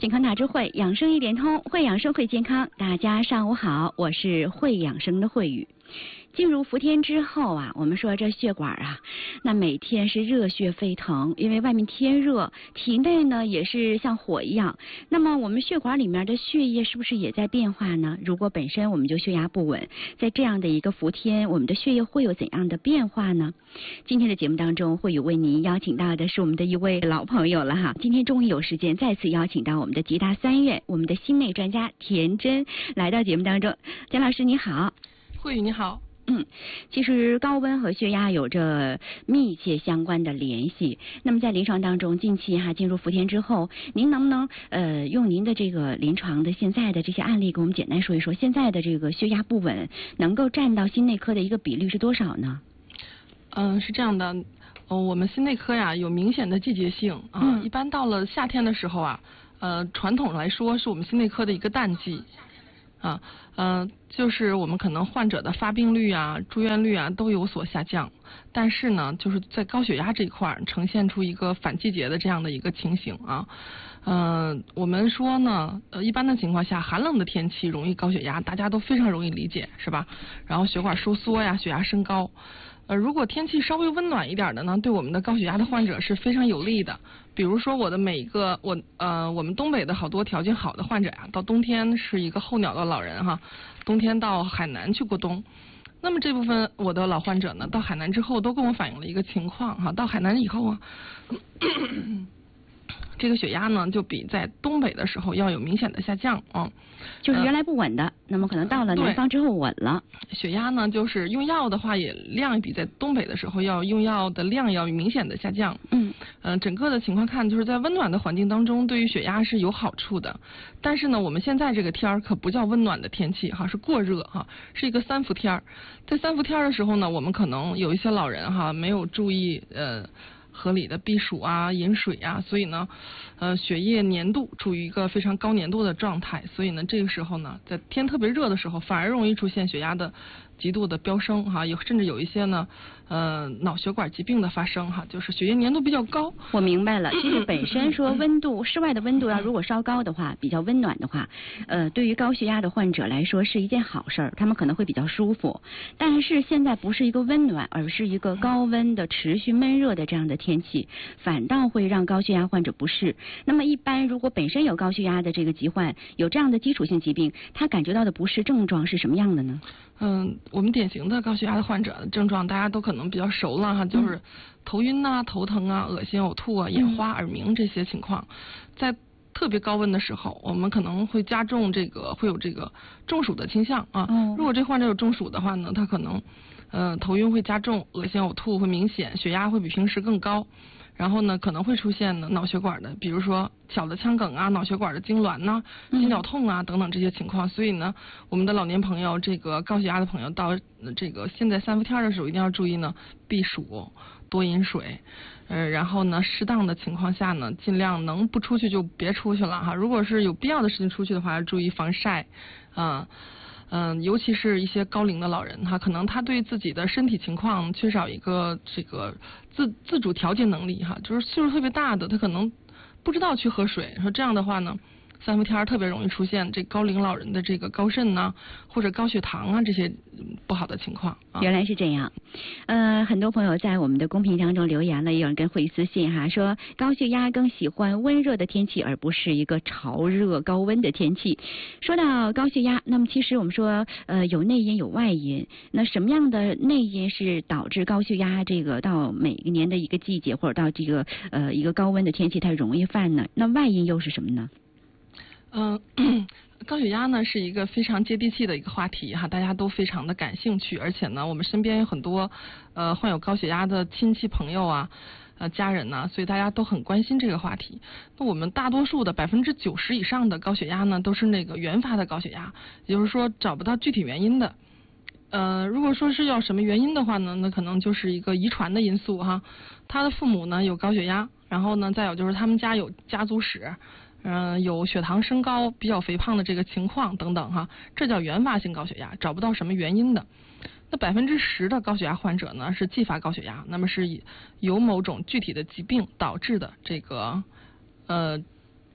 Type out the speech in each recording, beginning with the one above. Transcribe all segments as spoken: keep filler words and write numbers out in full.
健康大智慧，养生一点通，会养生会健康。大家上午好，我是会养生的慧宇。进入伏天之后啊，我们说这血管啊，那每天是热血沸腾，因为外面天热，体内呢也是像火一样。那么我们血管里面的血液是不是也在变化呢？如果本身我们就血压不稳，在这样的一个伏天，我们的血液会有怎样的变化呢？今天的节目当中，会有为您邀请到的是我们的一位老朋友了哈。今天终于有时间再次邀请到我们的吉大三院，我们的心内专家田真来到节目当中。田老师你好。 慧宇你好。 嗯，其实高温和血压有着密切相关的联系。那么在临床当中，近期哈进入伏天之后，您能不能呃用您的这个临床的现在的这些案例，给我们简单说一说，现在的这个血压不稳能够占到心内科的一个比率是多少呢？ 嗯，是这样的，哦，我们心内科呀有明显的季节性啊，嗯、一般到了夏天的时候啊，呃，传统来说是我们心内科的一个淡季。啊，呃，就是我们可能患者的发病率啊、住院率啊都有所下降，但是呢，就是在高血压这一块呈现出一个反季节的这样的一个情形啊。呃，我们说呢，呃，一般的情况下，寒冷的天气容易高血压，大家都非常容易理解，是吧？然后血管收缩呀，血压升高。呃，如果天气稍微温暖一点的呢，对我们的高血压的患者是非常有利的。比如说我的每一个我呃我们东北的好多条件好的患者呀，到冬天是一个候鸟的老人哈，冬天到海南去过冬。那么这部分我的老患者呢，到海南之后都跟我反映了一个情况哈，到海南以后啊。这个血压呢，就比在东北的时候要有明显的下降啊，嗯、 就是原来不稳的，呃、那么可能到了南方之后稳了。 血压呢，就是用药的话，也量比在东北的时候要用药的量要明显的下降。嗯，呃，整个的情况看，就是在温暖的环境当中，对于血压是有好处的。但是呢，我们现在这个天儿可不叫温暖的天气哈，是过热哈，是一个三伏天儿。在三伏天儿的时候呢，我们可能有一些老人哈没有注意呃。合理的避暑啊、饮水啊，所以呢，呃，血液粘度处于一个非常高粘度的状态，所以呢，这个时候呢，在天特别热的时候，反而容易出现血压的极度的飙升哈，有甚至有一些呢，呃，脑血管疾病的发生哈，就是血液粘度比较高。 我明白了，其实本身说温度，室外的温度要如果稍高的话，比较温暖的话，呃，对于高血压的患者来说是一件好事儿，他们可能会比较舒服。但是现在不是一个温暖，而是一个高温的持续闷热的这样的天气，反倒会让高血压患者不适。那么一般如果本身有高血压的这个疾患，有这样的基础性疾病，他感觉到的不适症状是什么样的呢？ 嗯，我们典型的高血压的患者的症状，大家都可能比较熟了哈，就是头晕呐、头疼啊、恶心、呕吐啊、眼花、耳鸣这些情况。在特别高温的时候，我们可能会加重这个会有这个中暑的倾向啊。如果这患者有中暑的话呢，他可能呃头晕会加重，恶心呕吐会明显，血压会比平时更高。然后呢，可能会出现呢脑血管的，比如说小的腔梗啊、脑血管的痉挛呐、心绞痛啊等等这些情况。所以呢，我们的老年朋友，这个高血压的朋友，到这个现在三伏天的时候，一定要注意呢避暑，多饮水，呃，然后呢，适当的情况下呢，尽量能不出去就别出去了哈。如果是有必要的事情出去的话，要注意防晒，啊、呃。嗯，尤其是一些高龄的老人哈，可能他对自己的身体情况缺少一个这个自自主调节能力哈，就是岁数特别大的，他可能不知道去喝水，说这样的话呢，三伏天特别容易出现这高龄老人的这个高肾呐、啊，或者高血糖啊这些不好的情况、啊。 原来是这样，呃，很多朋友在我们的公屏当中留言了，也有人跟会私信哈，说高血压更喜欢温热的天气，而不是一个潮热高温的天气。说到高血压，那么其实我们说呃有内因有外因，那什么样的内因是导致高血压这个到每个年的一个季节或者到这个呃一个高温的天气它容易犯呢？那外因又是什么呢？ 嗯、呃，高血压呢是一个非常接地气的一个话题哈，大家都非常的感兴趣，而且呢，我们身边有很多呃患有高血压的亲戚朋友啊，呃家人呢，所以大家都很关心这个话题。那我们大多数的百分之九十以上的高血压呢，都是那个原发的高血压，也就是说找不到具体原因的。呃，如果说是要什么原因的话呢，那可能就是一个遗传的因素哈，他的父母呢有高血压，然后呢再有就是他们家有家族史。嗯、呃，有血糖升高、比较肥胖的这个情况等等哈，这叫原发性高血压，找不到什么原因的。那百分之十的高血压患者呢是继发高血压，那么是有某种具体的疾病导致的这个呃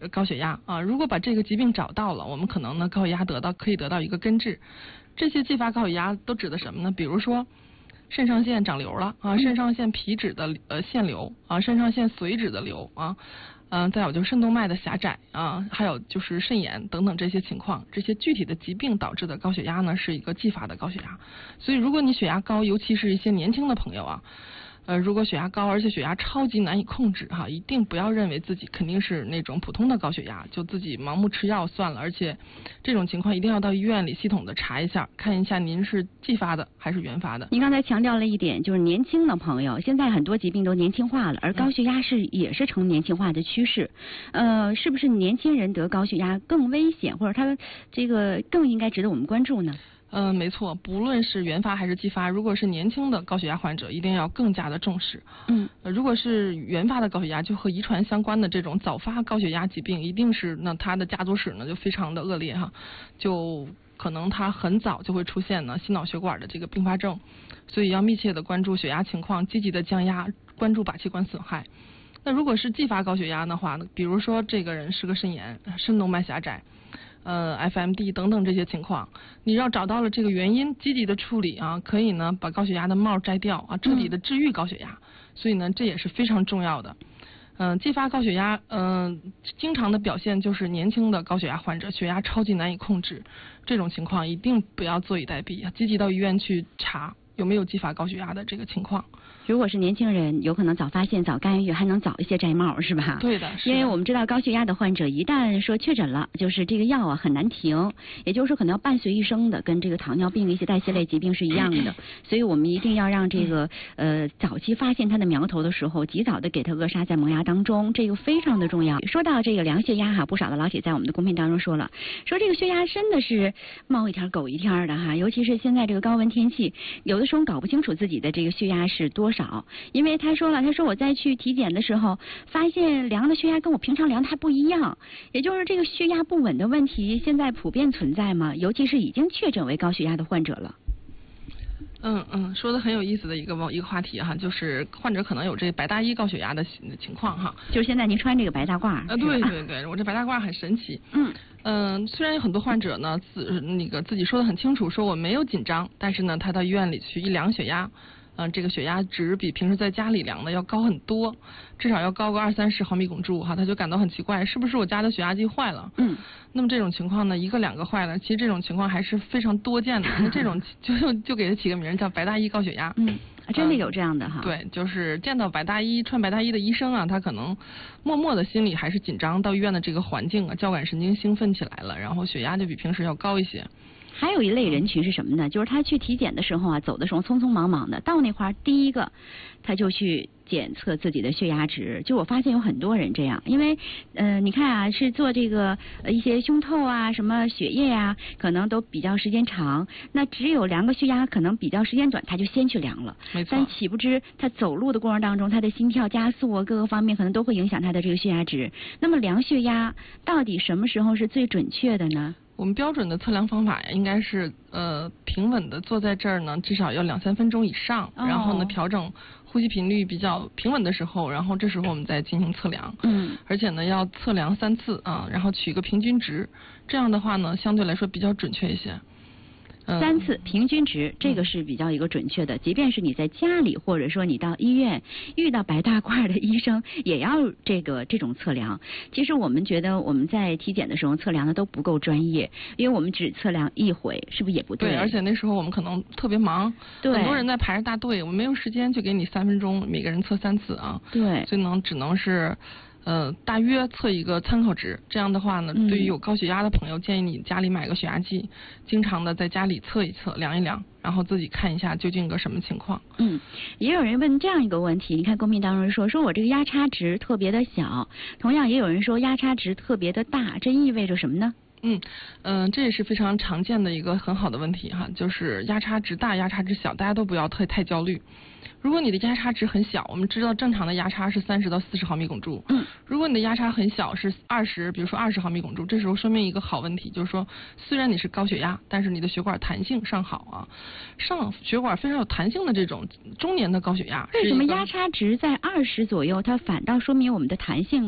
高血压啊。如果把这个疾病找到了，我们可能呢高血压得到可以得到一个根治。这些继发高血压都指的什么呢？比如说肾上腺长瘤了啊，肾上腺皮质的呃腺瘤啊，肾上腺髓质的瘤啊。嗯、呃，再有就是肾动脉的狭窄啊，还有就是肾炎等等这些情况，这些具体的疾病导致的高血压呢，是一个继发的高血压。所以，如果你血压高，尤其是一些年轻的朋友啊，呃，如果血压高，而且血压超级难以控制哈，一定不要认为自己肯定是那种普通的高血压，就自己盲目吃药算了。而且，这种情况一定要到医院里系统的查一下，看一下您是继发的还是原发的。 您刚才强调了一点，就是年轻的朋友，现在很多疾病都年轻化了，而高血压是、嗯、也是呈年轻化的趋势。呃，是不是年轻人得高血压更危险，或者他这个更应该值得我们关注呢？ 呃，没错，不论是原发还是继发，如果是年轻的高血压患者，一定要更加的重视。 嗯， 呃，如果是原发的高血压，就和遗传相关的这种早发高血压疾病，一定是那它的家族史呢就非常的恶劣哈，就可能它很早就会出现呢心脑血管的这个并发症，所以要密切的关注血压情况，积极的降压，关注靶气管损害。那如果是继发高血压的话呢，比如说这个人是个肾炎、肾动脉狭窄。呃 F M D 等等这些情况，你要找到了这个原因，积极的处理啊，可以呢把高血压的帽摘掉啊，彻底的治愈高血压。嗯、所以呢，这也是非常重要的。嗯、呃，继发高血压，嗯、呃，经常的表现就是年轻的高血压患者血压超级难以控制，这种情况一定不要坐以待毙，积极到医院去查有没有继发高血压的这个情况。 如果是年轻人，有可能早发现、早干预，还能早一些摘帽，是吧？ 对的，是的。 因为我们知道高血压的患者一旦说确诊了，就是这个药啊很难停，也就是说可能要伴随一生的，跟这个糖尿病一些代谢类疾病是一样的。所以我们一定要让这个呃早期发现它的苗头的时候，及早的给它扼杀在萌芽当中，这个非常的重要。说到这个量血压哈，不少的老铁在我们的公屏当中说了，说这个血压真的是猫一天狗一天的哈，尤其是现在这个高温天气，有的时候搞不清楚自己的这个血压是多少，因为他说了，他说我在去体检的时候，发现量的血压跟我平常量的还不一样，也就是这个血压不稳的问题，现在普遍存在吗？尤其是已经确诊为高血压的患者了。 嗯嗯，说的很有意思的一个一个话题哈，就是患者可能有这白大衣高血压的情况哈。 就是现在您穿这个白大褂。 啊，对对对，我这白大褂很神奇。 嗯嗯、呃，虽然有很多患者呢自那个自己说的很清楚，说我没有紧张，但是呢，他到医院里去一量血压。嗯、呃，这个血压值比平时在家里量的要高很多，至少要高个二三十毫米汞柱哈，他就感到很奇怪，是不是我家的血压计坏了？ 嗯， 那么这种情况呢，一个两个坏了，其实这种情况还是非常多见的。那这种就就就给他起个名叫白大衣高血压。 嗯，真的有这样的哈、 呃。对，就是见到白大衣穿白大衣的医生啊，他可能默默的心里还是紧张，到医院的这个环境啊，交感神经兴奋起来了，然后血压就比平时要高一些。 还有一类人群是什么呢？就是他去体检的时候啊，走的时候匆匆忙忙的，到那块儿第一个他就去检测自己的血压值。就我发现有很多人这样，因为呃，你看啊，是做这个呃一些胸透啊、什么血液啊，可能都比较时间长。那只有量个血压，可能比较时间短，他就先去量了。 没错。 但岂不知他走路的过程当中，他的心跳加速啊，各个方面可能都会影响他的这个血压值。那么量血压到底什么时候是最准确的呢？ 我们标准的测量方法呀，应该是呃平稳的坐在这儿呢，至少要两三分钟以上，哦、然后呢调整呼吸频率比较平稳的时候，然后这时候我们再进行测量。 嗯， 而且呢要测量三次啊，然后取一个平均值，这样的话呢相对来说比较准确一些。 三次平均值，这个是比较一个准确的。即便是你在家里，或者说你到医院遇到白大褂的医生，也要这个这种测量。其实我们觉得我们在体检的时候测量的都不够专业，因为我们只测量一回，是不是也不对？ 对，而且那时候我们可能特别忙， 对， 很多人在排着大队，我们没有时间去给你三分钟每个人测三次啊。 对， 所以呢，只能是。呃，大约测一个参考值，这样的话呢， 嗯、 对于有高血压的朋友，建议你家里买个血压计，经常的在家里测一测，量一量，然后自己看一下究竟个什么情况。 嗯，也有人问这样一个问题，你看公屏当中说，说我这个压差值特别的小，同样也有人说压差值特别的大，这意味着什么呢？ 嗯嗯、呃，这也是非常常见的一个很好的问题哈，就是压差值大、压差值小，大家都不要太太焦虑。如果你的压差值很小，我们知道正常的压差是三十到四十毫米汞柱。 嗯。 如果你的压差很小，是二十，比如说二十毫米汞柱，这时候说明一个好问题，就是说虽然你是高血压，但是你的血管弹性尚好啊，上血管非常有弹性的这种中年的高血压。 为什么压差值在二十左右，它反倒说明我们的弹性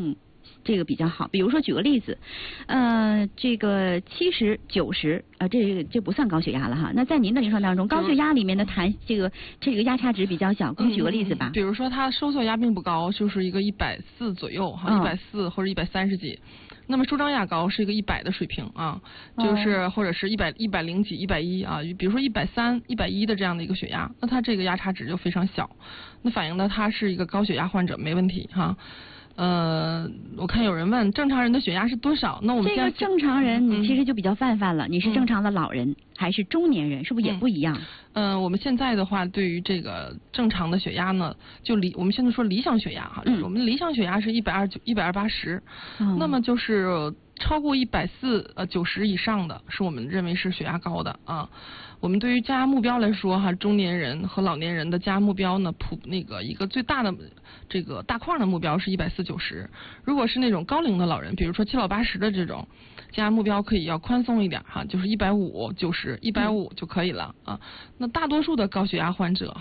这个比较好。比如说举个例子，呃，这个七十、九十，呃，这这不算高血压了哈。那在您的临床当中，高血压里面的弹这个这个压差值比较小，给我举个例子吧。 嗯、比如说他收缩压并不高，就是一个一百四左右哈，一百四或者一百三十几。那么舒张压高是一个一百的水平啊，就是或者是一百一百零几、一百一啊，比如说一百三、一百一的这样的一个血压，那它这个压差值就非常小，那反映的它是一个高血压患者没问题哈。呃，我看有人问正常人的血压是多少？那我们这个正常人，你其实就比较泛泛了。嗯、你是正常的老人、嗯、还是中年人，是不是也不一样？ 嗯、呃，我们现在的话，对于这个正常的血压呢，就理我们现在说理想血压哈，嗯、我们的理想血压是一百二九、一百二八十，那么就是超过一百四呃九十以上的，是我们认为是血压高的啊。我们对于加压目标来说哈，中年人和老年人的加压目标呢，普那个一个最大的这个大框的目标是一百四九十。如果是那种高龄的老人，比如说七老八十的这种，加压目标可以要宽松一点哈，就是一百五九十、一百五就可以了啊。那大多数的高血压患者